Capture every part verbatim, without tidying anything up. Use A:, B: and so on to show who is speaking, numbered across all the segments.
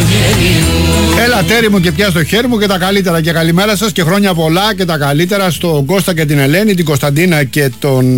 A: Έλα τέρι μου και πιάσ' το χέρι μου και τα καλύτερα και καλημέρα σας και χρόνια πολλά και τα καλύτερα στον Κώστα και την Ελένη, την Κωνσταντίνα και τον...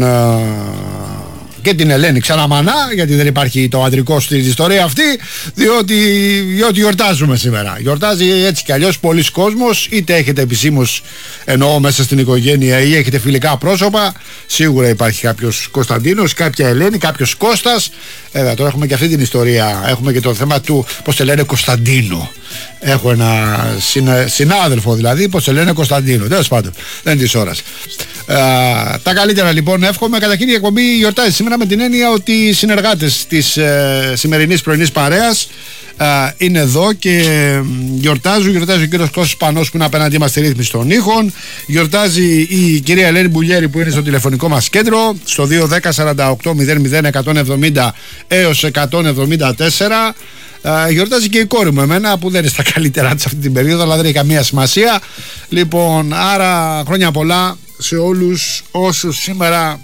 A: και την Ελένη ξαναμανά, γιατί δεν υπάρχει το αντρικό στην ιστορία αυτή, διότι, διότι γιορτάζουμε σήμερα. Γιορτάζει έτσι κι αλλιώς πολλοί κόσμος, είτε έχετε επισήμως εννοώ μέσα στην οικογένεια ή έχετε φιλικά πρόσωπα. Σίγουρα υπάρχει κάποιος Κωνσταντίνος, κάποια Ελένη, κάποιος Κώστας. Ε, τώρα έχουμε και αυτή την ιστορία. Έχουμε και το θέμα του πώς σε λένε Κωνσταντίνο. Έχω ένα συνα, συνάδελφο δηλαδή, πώς σε λένε Κωνσταντίνο. Τέλος πάντων, δεν είναι της ώρας. Ε, τα καλύτερα λοιπόν εύχομαι. Καταρχήν η εκπομπή γιορτάζει σήμερα με την έννοια ότι οι συνεργάτες της ε, σημερινής πρωινής παρέας ε, είναι εδώ και γιορτάζουν. Γιορτάζει ο κύριος Κώστας Πανός που είναι απέναντί μας στη ρύθμιση των ήχων. Γιορτάζει η κυρία Ελένη Μπουλιέρη που είναι στο τηλεφωνικό μας κέντρο στο δύο δέκα σαράντα οκτώ μηδέν μηδέν εκατόν εβδομήντα έως εκατόν εβδομήντα τέσσερα. Uh, γιορτάζει και η κόρη μου εμένα που δεν είναι στα καλύτερά της αυτή την περίοδο, αλλά δεν έχει καμία σημασία. Λοιπόν, άρα χρόνια πολλά σε όλους όσους σήμερα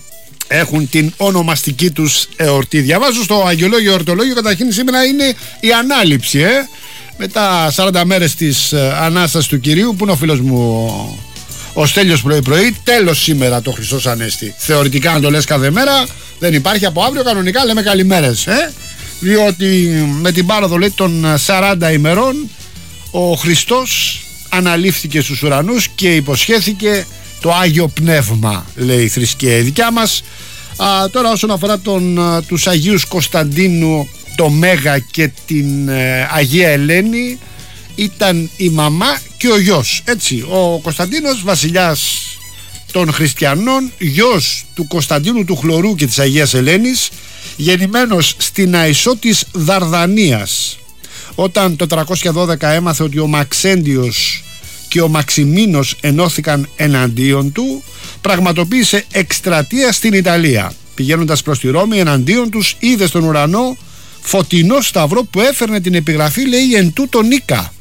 A: έχουν την ονομαστική τους εορτή. Διαβάζω στο Αγιολόγιο Ορτολόγιο, καταρχήν σήμερα είναι η Ανάληψη, ε? Μετά σαράντα μέρες της ε, Ανάστασης του Κυρίου, που είναι ο φίλος μου ο, ο Στέλιος πρωί πρωί. Τέλος σήμερα το Χριστός Ανέστη. Θεωρητικά αν το λες κάθε μέρα δεν υπάρχει, από αύριο κανονικά λέμε καλημέρες, ε? Διότι με την πάροδο λέει των σαράντα ημερών ο Χριστός αναλήφθηκε στους ουρανούς και υποσχέθηκε το Άγιο Πνεύμα, λέει η θρησκεία η δικιά μας. Α, τώρα όσον αφορά τον, τους Αγίους Κωνσταντίνου το Μέγα και την ε, Αγία Ελένη, ήταν η μαμά και ο γιος. Έτσι, ο Κωνσταντίνος βασιλιάς των χριστιανών, γιος του Κωνσταντίνου του Χλωρού και της Αγίας Ελένης, γεννημένος στην Αϊσό της Δαρδανίας. Όταν το τριακόσια δώδεκα έμαθε ότι ο Μαξέντιος και ο Μαξιμίνος ενώθηκαν εναντίον του, πραγματοποίησε εκστρατεία στην Ιταλία. Πηγαίνοντας προς τη Ρώμη εναντίον τους, είδε στον ουρανό φωτεινό σταυρό που έφερνε την επιγραφή, λέει, εν τούτο νίκα.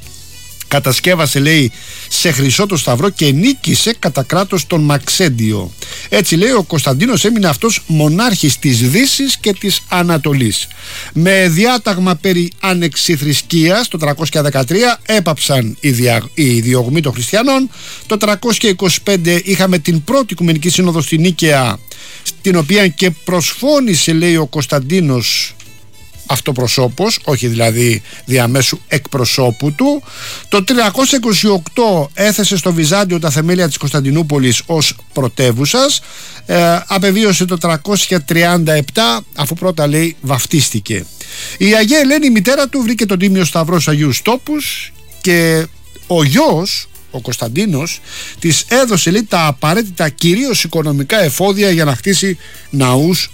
A: Κατασκεύασε, λέει, σε χρυσό το σταυρό και νίκησε κατά κράτος τον Μαξέντιο. Έτσι, λέει, ο Κωνσταντίνος έμεινε αυτός μονάρχης της Δύσης και της Ανατολής. Με διάταγμα περί ανεξιθρησκείας το τριακόσια δεκατρία έπαψαν οι, δια... οι διωγμοί των χριστιανών. Το τριακόσια είκοσι πέντε είχαμε την πρώτη Οικουμενική Σύνοδο στη Νίκαια, στην οποία και προσφώνησε, λέει, ο Κωνσταντίνος αυτοπροσώπος, όχι δηλαδή διαμέσου εκπροσώπου του. Το τριακόσια είκοσι οκτώ έθεσε στο Βυζάντιο τα θεμέλια της Κωνσταντινούπολης ως πρωτεύουσας. ε, απεβίωσε το τριακόσια τριάντα επτά, αφού πρώτα, λέει, βαφτίστηκε. Η Αγία Ελένη, η μητέρα του, βρήκε τον τίμιο σταυρό στους Αγίους Τόπους και ο γιος, ο Κωνσταντίνος, της έδωσε, λέει, τα απαραίτητα κυρίως οικονομικά εφόδια για να χτίσει ναούς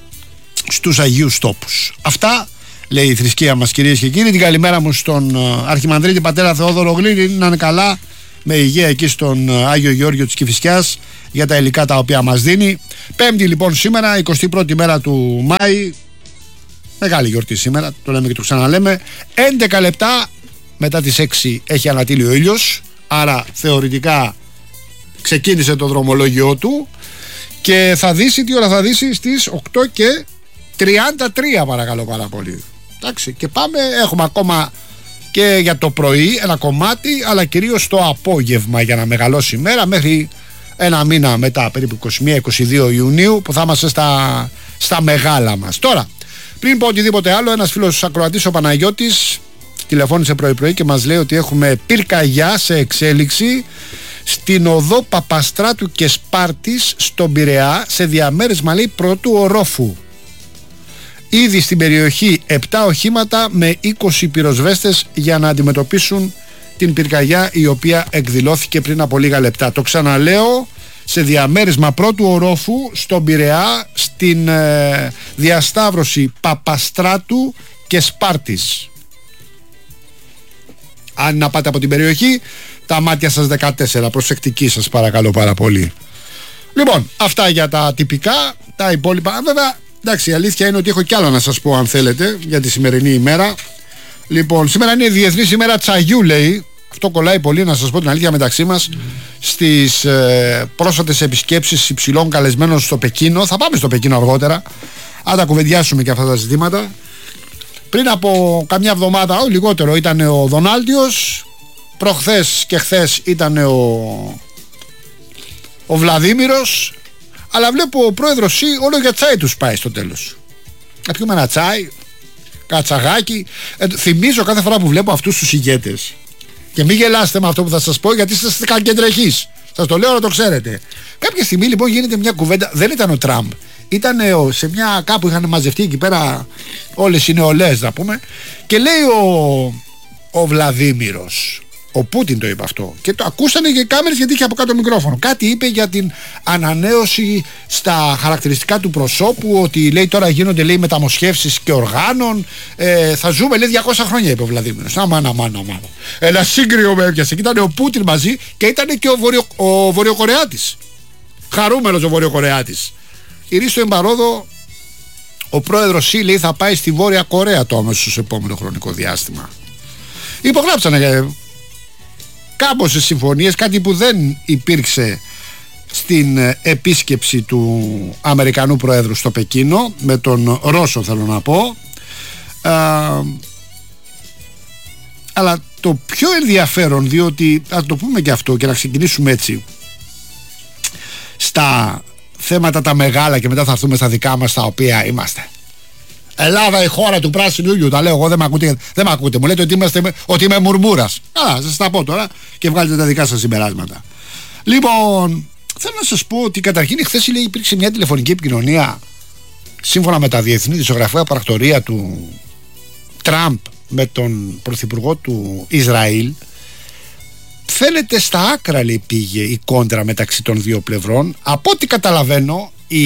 A: στους Αγίους Τόπους. Αυτά λέει η θρησκεία μας, κυρίες και κύριοι. Την καλημέρα μου στον Αρχιμανδρίτη πατέρα Θεόδωρο Γλύρη, να είναι καλά με υγεία εκεί στον Άγιο Γεώργιο της Κηφισιάς για τα υλικά τα οποία μας δίνει. Πέμπτη λοιπόν σήμερα, εικοστή πρώτη μέρα του Μάη, μεγάλη γιορτή σήμερα, το λέμε και το ξαναλέμε. έντεκα λεπτά μετά τις έξι έχει ανατείλει ο ήλιος, άρα θεωρητικά ξεκίνησε το δρομολόγιο του και θα δύσει, τι ώρα θα δύσει? Στις οκτώ και τριάντα τρία, παρακαλώ πάρα πολύ. Εντάξει, και πάμε, έχουμε ακόμα και για το πρωί ένα κομμάτι, αλλά κυρίως το απόγευμα για να μεγαλώσει η μέρα μέχρι ένα μήνα μετά, περίπου είκοσι μία είκοσι δύο Ιουνίου, που θα είμαστε στα, στα μεγάλα μας. Τώρα, πριν πω οτιδήποτε άλλο, ένας φίλος ακροατής, ο Παναγιώτης, τηλεφώνησε πρωί πρωί και μας λέει ότι έχουμε πυρκαγιά σε εξέλιξη στην οδό Παπαστράτου και Σπάρτης στον Πειραιά, σε διαμέρισμα, λέει, πρώτου ορόφου. Ήδη στην περιοχή επτά οχήματα με είκοσι πυροσβέστες για να αντιμετωπίσουν την πυρκαγιά η οποία εκδηλώθηκε πριν από λίγα λεπτά. Το ξαναλέω, σε διαμέρισμα πρώτου ορόφου στον Πειραιά, στην ε, διασταύρωση Παπαστράτου και Σπάρτης. Αν να πάτε από την περιοχή, τα μάτια σας δεκατέσσερα, προσεκτικοί σας παρακαλώ πάρα πολύ. Λοιπόν, αυτά για τα τυπικά, τα υπόλοιπα βέβαια. Εντάξει, η αλήθεια είναι ότι έχω κι άλλο να σας πω αν θέλετε για τη σημερινή ημέρα. Λοιπόν, σήμερα είναι η Διεθνής ημέρα τσαγιού, λέει. Αυτό κολλάει πολύ, να σας πω την αλήθεια, μεταξύ μας. Mm. Στις ε, πρόσφατες επισκέψεις υψηλών καλεσμένων στο Πεκίνο. Θα πάμε στο Πεκίνο αργότερα, αν τα κουβεντιάσουμε και αυτά τα ζητήματα. Πριν από καμιά εβδομάδα, ο λιγότερο, ήταν ο Δονάλτιος. Προχθές και χθες ήταν ο, ο Βλαδίμηρος. Αλλά βλέπω ο πρόεδρος Σι όλο για τσάι τους πάει στο τέλος. Να πιούμε ένα τσάι, κατσαγάκι. Ε, θυμίζω κάθε φορά που βλέπω αυτούς τους ηγέτες, και μην γελάστε με αυτό που θα σας πω, γιατί είστε κακεντρεχείς. Σας το λέω να το ξέρετε. Κάποια στιγμή λοιπόν γίνεται μια κουβέντα. Δεν ήταν ο Τραμπ. Ήταν σε μια κάπου είχαν μαζευτεί εκεί πέρα όλες οι νεολαίες, να πούμε. Και λέει ο, ο Βλαδίμηρος, ο Πούτιν το είπε αυτό, και το ακούσανε και οι κάμερες γιατί είχε από κάτω μικρόφωνο. Κάτι είπε για την ανανέωση στα χαρακτηριστικά του προσώπου, ότι λέει τώρα γίνονται, λέει, μεταμοσχεύσεις και οργάνων. Ε, θα ζούμε, λέει, διακόσια χρόνια, είπε ο Βλαδίμηρος. Αμάν, αμάν, αμάν. Ένα σύγκριο με έπιασε. Και ήταν ο Πούτιν μαζί και ήταν και ο, Βορειο, ο Βορειοκορεάτης. Χαρούμενος ο Βορειοκορεάτης. Ηρίστο εμπαρόδο, ο πρόεδρος Σι, λέει, θα πάει στη Βόρεια Κορέα το αμέσως επόμενο χρονικό διάστημα. Υπογράψανε κάμποσες συμφωνίες, κάτι που δεν υπήρξε στην επίσκεψη του Αμερικανού Προέδρου στο Πεκίνο, με τον Ρώσο, θέλω να πω. Α, αλλά το πιο ενδιαφέρον, διότι ας το πούμε και αυτό και να ξεκινήσουμε έτσι στα θέματα τα μεγάλα και μετά θα έρθουμε στα δικά μας, τα οποία είμαστε. Ελλάδα, η χώρα του πράσινου ήλιου. Τα λέω εγώ, δεν με ακούτε, δεν με ακούτε. Μου λέτε ότι, είμαστε, ότι είμαι μουρμούρας. Καλά, σας τα πω τώρα και βγάλετε τα δικά σας συμπεράσματα. Λοιπόν, θέλω να σας πω ότι καταρχήν χθες, λέει, υπήρξε μια τηλεφωνική επικοινωνία, σύμφωνα με τα διεθνή δισογραφικά πρακτορία του Τραμπ με τον πρωθυπουργό του Ισραήλ. Φαίνεται στα άκρα, λέει, πήγε η κόντρα μεταξύ των δύο πλευρών. Από ό,τι καταλαβαίνω, η...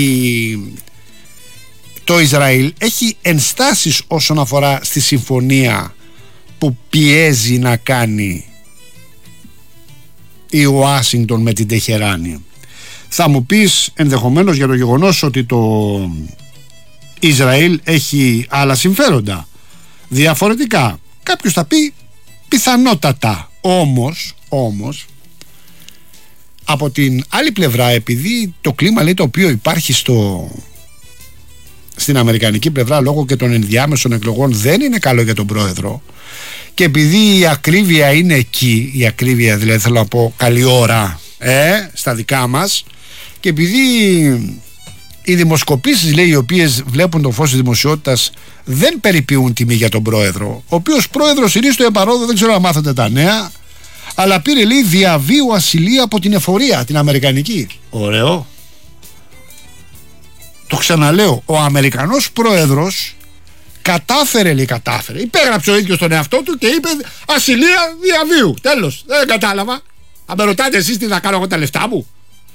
A: το Ισραήλ έχει ενστάσεις όσον αφορά στη συμφωνία που πιέζει να κάνει η Ουάσιγκτον με την Τεχεράνη. Θα μου πεις ενδεχομένως για το γεγονός ότι το Ισραήλ έχει άλλα συμφέροντα διαφορετικά. Κάποιος θα πει πιθανότατα. Όμως, όμως από την άλλη πλευρά, επειδή το κλίμα, λέει, το οποίο υπάρχει στο στην αμερικανική πλευρά λόγω και των ενδιάμεσων εκλογών δεν είναι καλό για τον πρόεδρο, και επειδή η ακρίβεια είναι εκεί, η ακρίβεια δηλαδή, θέλω να πω, καλή ώρα ε, στα δικά μας, και επειδή οι δημοσκοπήσεις, λέει, οι οποίες βλέπουν το φως της δημοσιότητας δεν περιποιούν τιμή για τον πρόεδρο, ο οποίος πρόεδρος ηρίστο επαρόδο, δεν ξέρω αν μάθατε τα νέα, αλλά πήρε, λέει, διαβίου ασυλία από την εφορία την αμερικανική. Ωραίο. Το ξαναλέω, ο Αμερικανός πρόεδρος κατάφερε, λέει, κατάφερε. Υπέγραψε ο ίδιος τον εαυτό του και είπε ασυλία διαβίου. Τέλος. Δεν κατάλαβα. Αν με ρωτάτε εσείς τι θα κάνω εγώ τα λεφτά μου.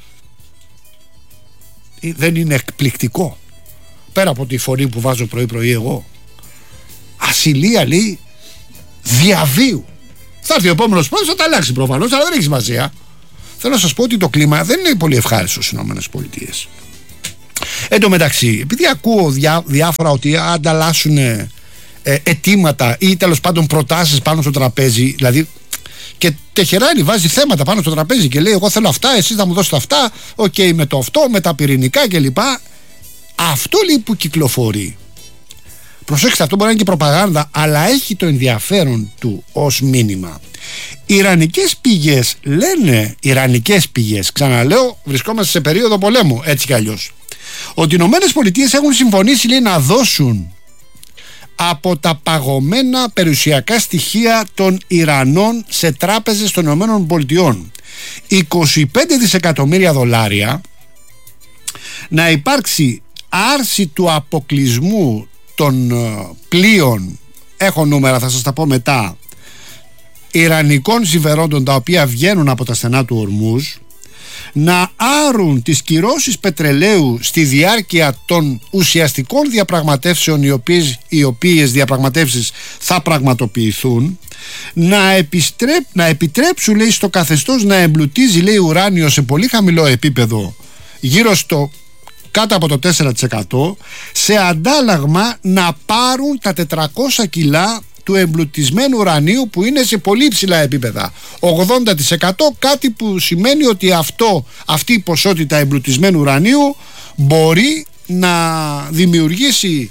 A: Δεν είναι εκπληκτικό? Πέρα από τη φωνή που βάζω πρωί-πρωί εγώ. Ασυλία, λέει, διαβίου. Θα έρθει ο επόμενος πρόεδρος, θα τα αλλάξει προφανώς, αλλά δεν έχει σημασία. Θέλω να σας πω ότι το κλίμα δεν είναι πολύ ευχάριστο στις ΗΠΑ. Εν τω μεταξύ, επειδή ακούω διά, διάφορα ότι ανταλλάσσουν ε, αιτήματα ή τέλος πάντων προτάσεις πάνω στο τραπέζι, δηλαδή, και Τεχεράνη βάζει θέματα πάνω στο τραπέζι και λέει εγώ θέλω αυτά, εσείς θα μου δώσετε αυτά, οκ, okay, με το αυτό, με τα πυρηνικά κλπ. Αυτό, λέει, που κυκλοφορεί, προσέξτε, αυτό μπορεί να είναι και προπαγάνδα, αλλά έχει το ενδιαφέρον του ως μήνυμα. Ιρανικές πηγές λένε, Ιρανικές πηγές, ξαναλέω, βρισκόμαστε σε περίοδο πολέμου, έτσι κι αλλιώς, ότι οι Ηνωμένες Πολιτείες έχουν συμφωνήσει, λέει, να δώσουν από τα παγωμένα περιουσιακά στοιχεία των Ιρανών σε τράπεζες των Ηνωμένων Πολιτειών είκοσι πέντε δισεκατομμύρια δολάρια, να υπάρξει άρση του αποκλεισμού των πλοίων, έχω νούμερα, θα σας τα πω μετά, ιρανικών συμφερόντων τα οποία βγαίνουν από τα στενά του Ορμούζ, να άρουν τις κυρώσεις πετρελαίου στη διάρκεια των ουσιαστικών διαπραγματεύσεων, οι οποίες, οι οποίες διαπραγματεύσεις θα πραγματοποιηθούν, να, επιστρέπ, να επιτρέψουν, λέει, στο καθεστώς να εμπλουτίζει, λέει, ουράνιο σε πολύ χαμηλό επίπεδο, γύρω στο κάτω από το τέσσερα τοις εκατό, σε αντάλλαγμα να πάρουν τα τετρακόσια κιλά του εμπλουτισμένου ουρανίου που είναι σε πολύ υψηλά επίπεδα, ογδόντα τοις εκατό, κάτι που σημαίνει ότι αυτό, αυτή η ποσότητα εμπλουτισμένου ουρανίου μπορεί να δημιουργήσει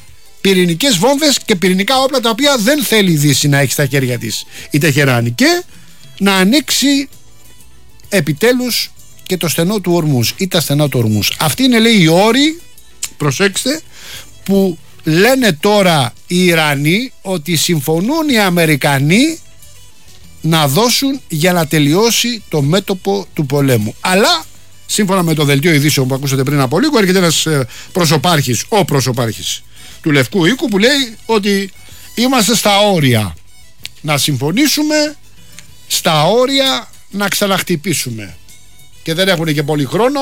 A: πυρηνικές βόμβες και πυρηνικά όπλα τα οποία δεν θέλει η Δύση να έχει στα χέρια της η Τεχεράνη, και να ανοίξει επιτέλους και το στενό του Ορμούζ ή τα στενά του Ορμούζ. Αυτοί είναι, λέει, οι όροι, προσέξτε, που λένε τώρα οι Ιρανοί ότι συμφωνούν οι Αμερικανοί να δώσουν για να τελειώσει το μέτωπο του πολέμου. Αλλά σύμφωνα με το δελτίο ειδήσεων που ακούσατε πριν από λίγο, έρχεται ένας προσωπάρχης, ο προσωπάρχης του Λευκού Οίκου, που λέει ότι είμαστε στα όρια να συμφωνήσουμε, στα όρια να ξαναχτυπήσουμε, και δεν έχουν και πολύ χρόνο.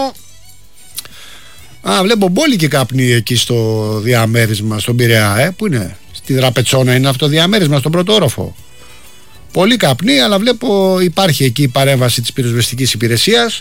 A: Α, βλέπω μπόλικοι καπνοί εκεί στο διαμέρισμα στον Πειραιά, ε, που είναι στη Δραπετσόνα, είναι αυτό το διαμέρισμα στον πρώτο όροφο. Πολύ καπνοί, αλλά βλέπω υπάρχει εκεί η παρέμβαση της πυροσβεστικής υπηρεσίας,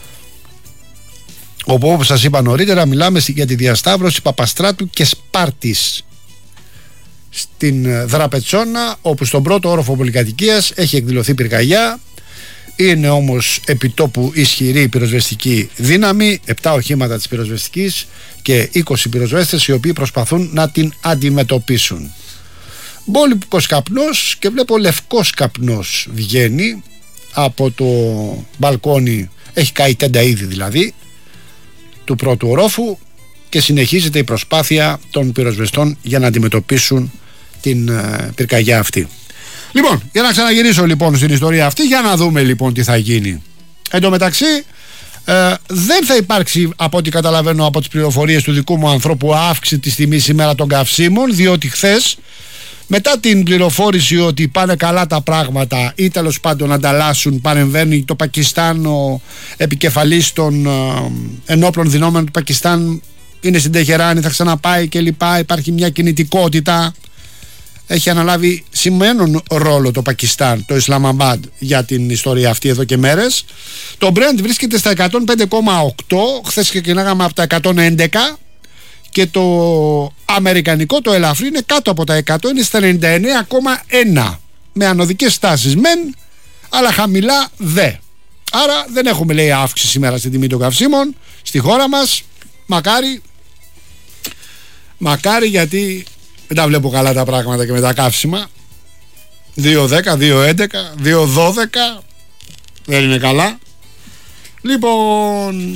A: όπου, όπως σας είπα νωρίτερα, μιλάμε για τη διασταύρωση Παπαστράτου και Σπάρτης στην Δραπετσόνα, όπου στον πρώτο όροφο πολυκατοικίας έχει εκδηλωθεί πυρκαγιά. Είναι όμως επιτόπου ισχυρή πυροσβεστική δύναμη, επτά οχήματα της πυροσβεστικής και είκοσι πυροσβέστες, οι οποίοι προσπαθούν να την αντιμετωπίσουν. Μπόλικος καπνός, και βλέπω λευκός καπνός βγαίνει από το μπαλκόνι, έχει καεί τέντα ήδη δηλαδή, του πρώτου ορόφου, και συνεχίζεται η προσπάθεια των πυροσβεστών για να αντιμετωπίσουν την ε, πυρκαγιά αυτή. Λοιπόν, για να ξαναγυρίσω λοιπόν στην ιστορία αυτή, για να δούμε λοιπόν τι θα γίνει. Εν τω μεταξύ, ε, δεν θα υπάρξει, από ό,τι καταλαβαίνω από τις πληροφορίες του δικού μου ανθρώπου, αύξηση της τιμής σήμερα των καυσίμων, διότι χθες, μετά την πληροφόρηση ότι πάνε καλά τα πράγματα ή τέλος πάντων ανταλλάσσουν, παρεμβαίνει το Πακιστάν, ο επικεφαλής των ε, ενόπλων δυνάμεων του Πακιστάν είναι στην Τεχεράνη, θα ξαναπάει κλπ. Υπάρχει μια κινητικότητα. Έχει αναλάβει σημαίνον ρόλο το Πακιστάν, το Ισλαμαμπάντ, για την ιστορία αυτή εδώ και μέρες. Το Brent βρίσκεται στα εκατόν πέντε κόμμα οκτώ, χθες ξεκινάγαμε από τα εκατόν έντεκα, και το αμερικανικό, το ελαφρύ, είναι κάτω από τα εκατό, είναι στα ενενήντα εννέα κόμμα ένα, με ανωδικές στάσεις μεν, αλλά χαμηλά δε. Άρα δεν έχουμε, λέει, αύξηση σήμερα στην τιμή των καυσίμων στη χώρα μας. Μακάρι, μακάρι, γιατί δεν τα βλέπω καλά τα πράγματα και με τα καύσιμα. Δύο δέκα, δύο έντεκα, δύο δώδεκα, δεν είναι καλά. Λοιπόν,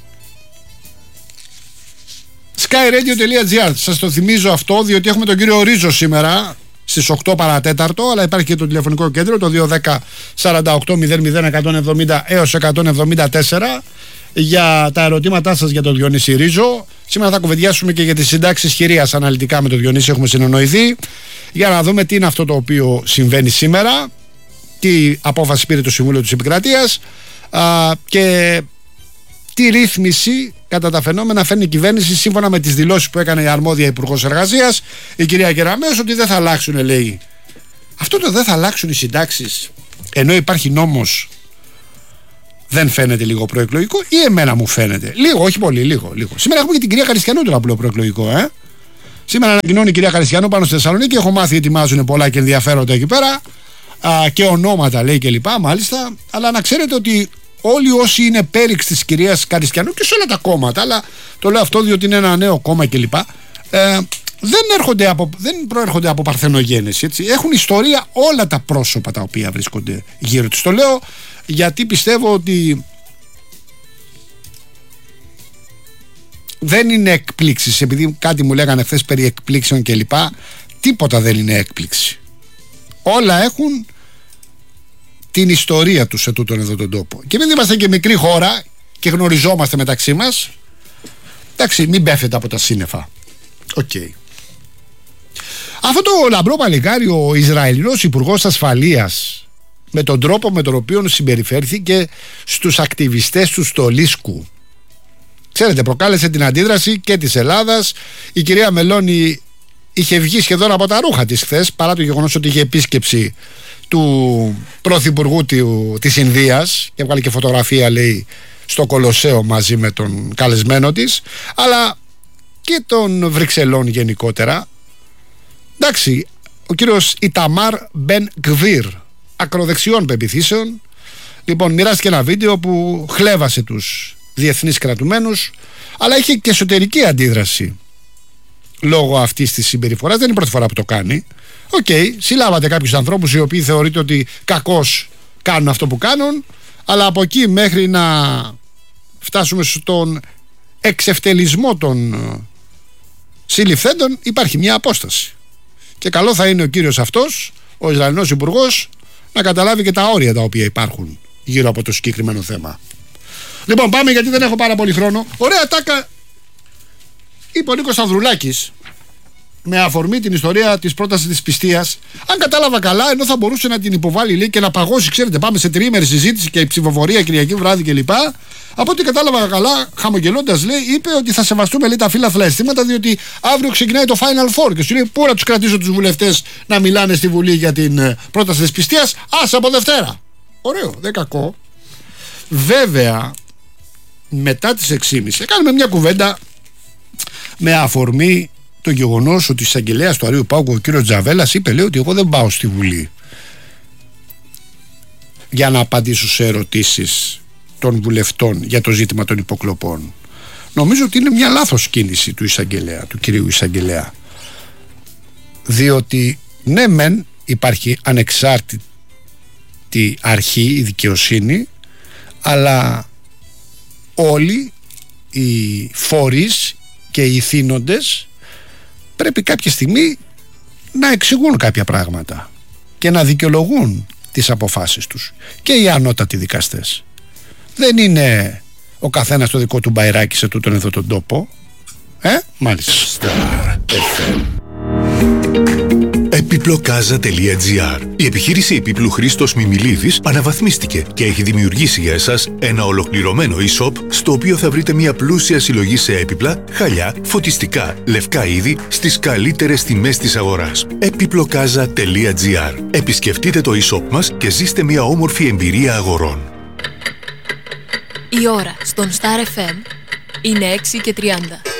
A: skyradio.gr, σας το θυμίζω αυτό, διότι έχουμε τον κύριο Ρίζο σήμερα στις οκτώ παρατέταρτο, αλλά υπάρχει και το τηλεφωνικό κέντρο, το δύο δέκα σαράντα οκτώ μηδέν μηδέν εκατόν εβδομήντα έως εκατόν εβδομήντα τέσσερα, για τα ερωτήματά σας για τον Διονύση Ρίζο. Σήμερα θα κουβεντιάσουμε και για τις συντάξεις χειρίας αναλυτικά με τον Διονύση, έχουμε συνεννοηθεί, για να δούμε τι είναι αυτό το οποίο συμβαίνει σήμερα, τι απόφαση πήρε το Συμβούλιο της Επικρατείας α, και τι ρύθμιση κατά τα φαινόμενα φέρνει η κυβέρνηση, σύμφωνα με τις δηλώσεις που έκανε η αρμόδια Υπουργός Εργασίας, η κυρία Κεραμέως, ότι δεν θα αλλάξουν, λέει. Αυτό το δεν θα αλλάξουν οι συντάξεις, ενώ υπάρχει νόμος, δεν φαίνεται λίγο προεκλογικό, ή εμένα μου φαίνεται? Λίγο, όχι πολύ, λίγο. λίγο. Σήμερα έχουμε και την κυρία Χαριστιανού τώρα που λέω προεκλογικό, ε. Σήμερα ανακοινώνει η κυρία Χαριστιανού πάνω στη Θεσσαλονίκη. Έχω μάθει ότι ετοιμάζουν πολλά και ενδιαφέροντα εκεί πέρα. Α, και ονόματα, λέει, και λοιπά, μάλιστα. Αλλά να ξέρετε ότι όλοι όσοι είναι πέριξ της κυρίας Χαριστιανού, και σε όλα τα κόμματα, αλλά το λέω αυτό διότι είναι ένα νέο κόμμα κλπ. Ε, δεν, έρχονται από, δεν προέρχονται από παρθενογένεση, έτσι. Έχουν ιστορία όλα τα πρόσωπα τα οποία βρίσκονται γύρω τους. Το λέω γιατί πιστεύω ότι δεν είναι εκπλήξεις, επειδή κάτι μου λέγανε χθες περί εκπλήξεων κλπ. Τίποτα δεν είναι έκπληξη. Όλα έχουν την ιστορία τους σε τούτον εδώ τον τόπο. Και επειδή είμαστε και μικρή χώρα και γνωριζόμαστε μεταξύ μας, εντάξει, μην πέφτετε από τα σύννεφα. Οκ. Okay. Αυτό το λαμπρό παλικάρι, ο Ισραηλινός Υπουργός Ασφαλείας, με τον τρόπο με τον οποίο συμπεριφέρθηκε στους ακτιβιστές του Στολίσκου, ξέρετε, προκάλεσε την αντίδραση και της Ελλάδας. Η κυρία Μελώνη είχε βγει σχεδόν από τα ρούχα της χθες, παρά το γεγονός ότι είχε επίσκεψη του Πρωθυπουργού της Ινδίας και έβγαλε και φωτογραφία, λέει, στο Κολοσσέο μαζί με τον καλεσμένο της, αλλά και των Βρυξελών γενικότερα. Εντάξει, ο κύριος Ιταμάρ Μπεν Γκβίρ, ακροδεξιών πεποιθήσεων, λοιπόν, μοιράστηκε ένα βίντεο που χλέβασε τους διεθνείς κρατουμένους, αλλά είχε και εσωτερική αντίδραση λόγω αυτής της συμπεριφοράς. Δεν είναι η πρώτη φορά που το κάνει. Οκ, okay, συλλάβατε κάποιους ανθρώπους οι οποίοι θεωρείτε ότι κακώς κάνουν αυτό που κάνουν, αλλά από εκεί μέχρι να φτάσουμε στον εξευτελισμό των συλληφθέντων υπάρχει μια απόσταση. Και καλό θα είναι ο κύριος αυτός, ο Ισραηλινός Υπουργός, να καταλάβει και τα όρια τα οποία υπάρχουν γύρω από το συγκεκριμένο θέμα. Λοιπόν, πάμε, γιατί δεν έχω πάρα πολύ χρόνο. Ωραία τάκα είπε ο Νίκος Ανδρουλάκης με αφορμή την ιστορία της πρότασης της πιστείας. Αν κατάλαβα καλά, ενώ θα μπορούσε να την υποβάλει, λέει, και να παγώσει, ξέρετε, πάμε σε τριήμερη συζήτηση και ψηφοφορία Κυριακή βράδυ κλπ. Από ό,τι κατάλαβα καλά, χαμογελώντας, λέει, είπε ότι θα σεβαστούμε, λέει, τα φύλαθλα αισθήματα, διότι αύριο ξεκινάει το Final Four. Και σου λέει, πού να τους κρατήσω τους βουλευτές να μιλάνε στη Βουλή για την πρόταση της πιστείας? Άσε από Δευτέρα. Ωραίο, δεν κακό. Βέβαια, μετά τις έξι και μισή κάνουμε μια κουβέντα με αφορμή το γεγονός ότι ο εισαγγελέας του Αρείου Πάγου, ο κύριος Τζαβέλας, είπε, λέει, ότι εγώ δεν πάω στη Βουλή για να απαντήσω σε ερωτήσεις των βουλευτών για το ζήτημα των υποκλοπών. Νομίζω ότι είναι μια λάθος κίνηση του εισαγγελέα, του κυρίου εισαγγελέα, διότι ναι μεν υπάρχει ανεξάρτητη αρχή, η δικαιοσύνη, αλλά όλοι οι φορείς και οι θύνοντες πρέπει κάποια στιγμή να εξηγούν κάποια πράγματα και να δικαιολογούν τις αποφάσεις τους, και οι ανώτατοι δικαστές. Δεν είναι ο καθένας το δικό του μπαϊράκι σε τούτον εδώ τον τόπο. Ε, μάλιστα.
B: Επιπλοκάζα τελεία τζι άρ. Η επιχείρηση επίπλου Χρήστος Μιμιλίδης αναβαθμίστηκε και έχει δημιουργήσει για εσάς ένα ολοκληρωμένο e-shop, στο οποίο θα βρείτε μια πλούσια συλλογή σε έπιπλα, χαλιά, φωτιστικά, λευκά είδη στις καλύτερες τιμές της αγοράς. Επιπλοκάζα τελεία τζι άρ. Επισκεφτείτε το e-shop μας και ζήστε μια όμορφη εμπειρία αγορών.
C: Η ώρα στον Star εφ εμ είναι έξι και τριάντα.